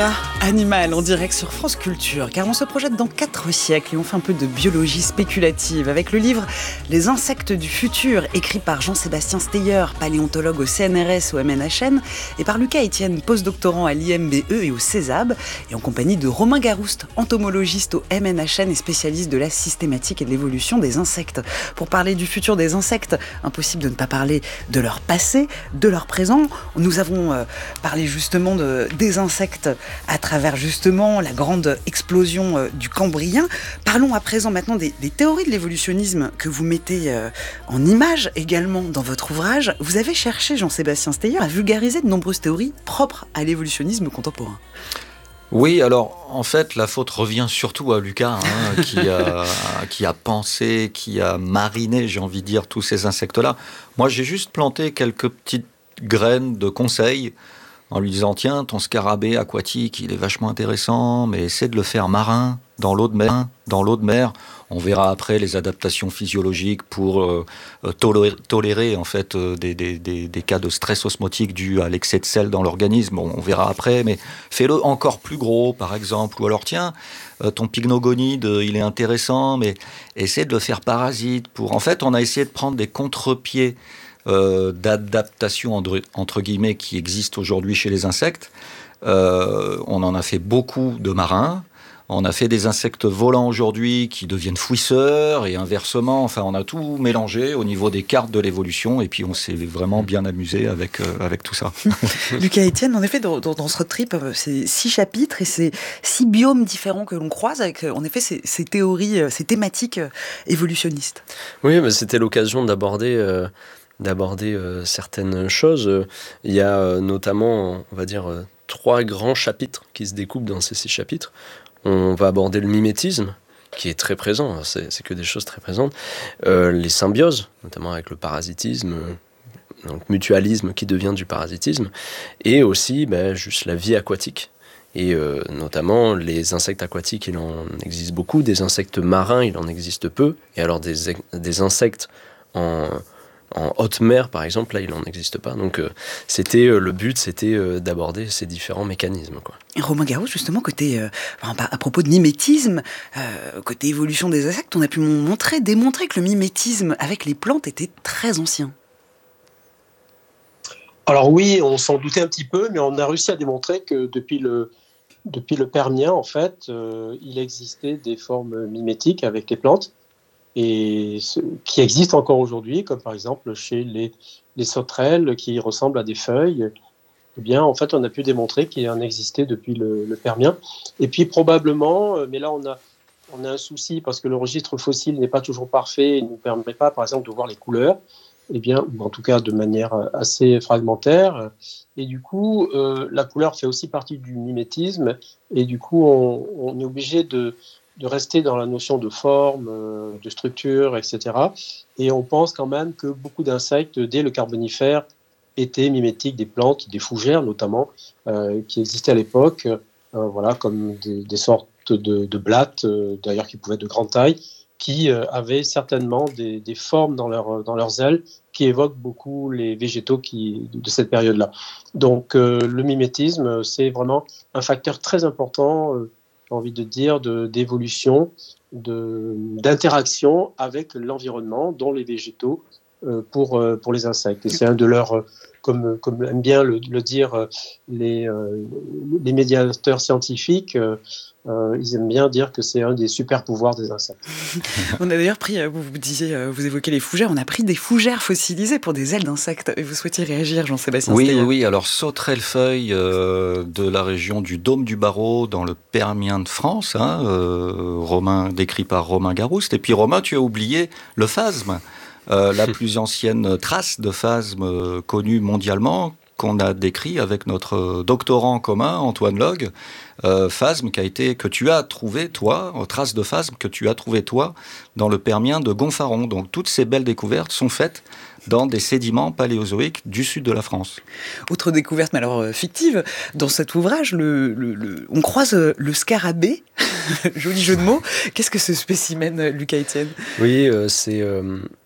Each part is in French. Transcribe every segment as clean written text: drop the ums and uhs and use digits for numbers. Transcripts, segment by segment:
Terra Animal en direct sur France Culture, car on se projette dans 4 siècles et on fait un peu de biologie spéculative avec le livre Les insectes du futur, écrit par Jean-Sébastien Steyer, paléontologue au CNRS au MNHN, et par Lucas Etienne, postdoctorant à l'IMBE et au CESAB, et en compagnie de Romain Garouste, entomologiste au MNHN et spécialiste de la systématique et de l'évolution des insectes. Pour parler du futur des insectes, impossible de ne pas parler de leur passé, de leur présent. Nous avons parlé justement des insectes à travers justement la grande explosion du Cambrien. Parlons à présent maintenant des théories de l'évolutionnisme que vous mettez en image également dans votre ouvrage. Vous avez cherché, Jean-Sébastien Steyer, à vulgariser de nombreuses théories propres à l'évolutionnisme contemporain. Oui, alors en fait la faute revient surtout à Lucas, qui a pensé, qui a mariné, j'ai envie de dire, tous ces insectes-là. Moi j'ai juste planté quelques petites graines de conseils en lui disant tiens, ton scarabée aquatique il est vachement intéressant, mais essaie de le faire marin, dans l'eau de mer. On verra après les adaptations physiologiques pour tolérer en fait des cas de stress osmotique dus à l'excès de sel dans l'organisme. On verra après, mais fais-le encore plus gros par exemple. Ou alors tiens, ton pycnogonide il est intéressant, mais essaie de le faire parasite. En fait, on a essayé de prendre des contre-pieds d'adaptation entre guillemets qui existent aujourd'hui chez les insectes. On en a fait beaucoup de marins. On a fait des insectes volants aujourd'hui qui deviennent fouisseurs et inversement. Enfin, on a tout mélangé au niveau des cartes de l'évolution et puis on s'est vraiment bien amusé avec tout ça. Lucas Etienne, en effet, dans ce road trip, c'est 6 chapitres et c'est 6 biomes différents que l'on croise avec, en effet, ces théories, ces thématiques évolutionnistes. Oui, mais c'était l'occasion d'aborder certaines choses. Il y a notamment, on va dire, 3 grands chapitres qui se découpent dans ces 6 chapitres. On va aborder le mimétisme, qui est très présent, c'est que des choses très présentes. Les symbioses, notamment avec le parasitisme, donc mutualisme qui devient du parasitisme, et aussi juste la vie aquatique. Et notamment les insectes aquatiques, il en existe beaucoup, des insectes marins, il en existe peu, et alors des insectes en haute mer, par exemple, là, il n'en existe pas. Donc, le but, c'était d'aborder ces différents mécanismes, quoi. Et Romain Garouste, justement, à propos de mimétisme, côté évolution des insectes, on a pu démontrer que le mimétisme avec les plantes était très ancien. Alors oui, on s'en doutait un petit peu, mais on a réussi à démontrer que depuis le Permien, en fait, il existait des formes mimétiques avec les plantes. Et qui existent encore aujourd'hui, comme par exemple chez les sauterelles qui ressemblent à des feuilles. Eh bien, en fait, on a pu démontrer qu'il en existait depuis le Permien. Et puis probablement, mais là on a un souci parce que le registre fossile n'est pas toujours parfait et ne nous permet pas, par exemple, de voir les couleurs, ou en tout cas de manière assez fragmentaire. Et du coup, la couleur fait aussi partie du mimétisme. Et du coup, on est obligé de rester dans la notion de forme, de structure, etc. Et on pense quand même que beaucoup d'insectes, dès le Carbonifère, étaient mimétiques des plantes, des fougères notamment, qui existaient à l'époque, comme des sortes de blattes, d'ailleurs qui pouvaient être de grande taille, qui avaient certainement des formes dans leurs ailes qui évoquent beaucoup les végétaux de cette période-là. Donc le mimétisme, c'est vraiment un facteur très important, j'ai envie de dire, d'évolution, d'interaction avec l'environnement, dont les végétaux, pour les insectes. Et c'est un de leurs, comme aiment bien le dire les médiateurs scientifiques, ils aiment bien dire que c'est un des super pouvoirs des insectes. On a d'ailleurs pris, vous évoquez les fougères, on a pris des fougères fossilisées pour des ailes d'insectes. Et vous souhaitiez réagir, Jean-Sébastien Steyer? Oui, alors sauterelle-feuille de la région du Dôme du Barreau dans le Permien de France, décrit par Romain Garouste. Et puis Romain, tu as oublié le phasme, la plus ancienne trace de phasme connue mondialement, qu'on a décrit avec notre doctorant en commun, Antoine Log, phasme que tu as trouvé, toi, trace de phasme que tu as trouvé, toi, dans le Permien de Gonfaron. Donc toutes ces belles découvertes sont faites dans des sédiments paléozoïques du sud de la France. Autre découverte, mais alors fictive, dans cet ouvrage, on croise le scarabée, joli jeu de mots. Qu'est-ce que ce spécimen, Lucas Etienne ? Oui,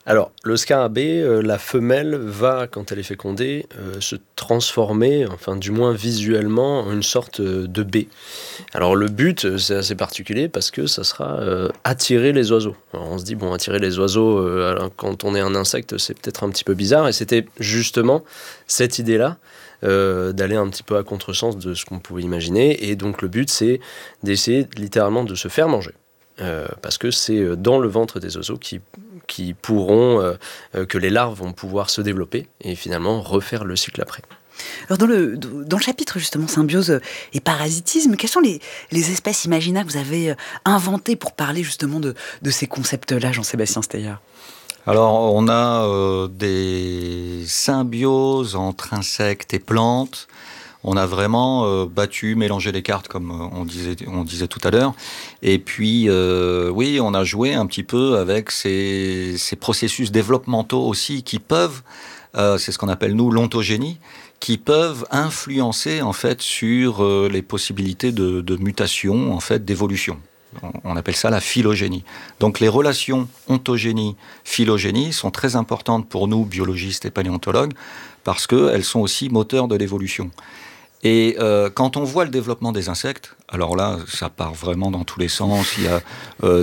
Alors, le scarabée, la femelle va, quand elle est fécondée, se transformer, enfin du moins visuellement, en une sorte de baie. Alors le but, c'est assez particulier parce que ça sera attirer les oiseaux. Alors, on se dit, bon, attirer les oiseaux, quand on est un insecte, c'est peut-être un petit peu bizarre. Et c'était justement cette idée-là, d'aller un petit peu à contresens de ce qu'on pouvait imaginer. Et donc le but, c'est d'essayer littéralement de se faire manger. Parce que c'est dans le ventre des oiseaux qui pourront, que les larves vont pouvoir se développer et finalement refaire le cycle après. Alors dans le chapitre justement symbiose et parasitisme, quelles sont les espèces imaginaires que vous avez inventées pour parler justement de ces concepts-là, Jean-Sébastien Steyer? Alors, on a des symbioses entre insectes et plantes. On a vraiment mélangé les cartes, comme on disait tout à l'heure. Et puis, oui, on a joué un petit peu avec ces processus développementaux aussi qui peuvent, c'est ce qu'on appelle nous l'ontogénie, qui peuvent influencer en fait sur les possibilités de mutation, en fait, d'évolution. On appelle ça la phylogénie. Donc les relations ontogénie-phylogénie sont très importantes pour nous, biologistes et paléontologues, parce qu'elles sont aussi moteurs de l'évolution. Et quand on voit le développement des insectes, alors là, ça part vraiment dans tous les sens. Il y a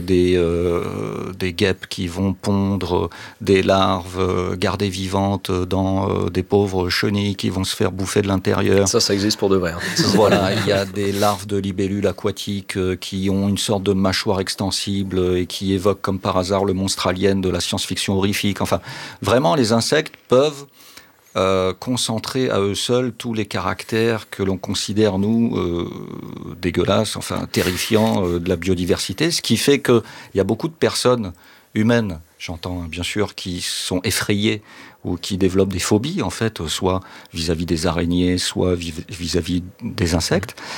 des guêpes qui vont pondre des larves gardées vivantes dans des pauvres chenilles qui vont se faire bouffer de l'intérieur. Ça existe pour de vrai. Voilà, il y a des larves de libellules aquatiques qui ont une sorte de mâchoire extensible et qui évoquent comme par hasard le monstre alien de la science-fiction horrifique. Enfin, vraiment, les insectes peuvent concentrer à eux seuls tous les caractères que l'on considère, nous, dégueulasses, enfin terrifiants de la biodiversité, ce qui fait qu'il y a beaucoup de personnes humaines, j'entends bien sûr, qui sont effrayées ou qui développent des phobies, en fait, soit vis-à-vis des araignées, soit vis-à-vis des insectes.